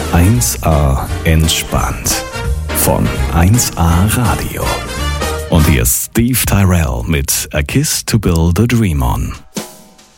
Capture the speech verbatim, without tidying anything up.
eins A entspannt von eins A Radio. Und hier ist Steve Tyrell mit A Kiss to Build a Dream On.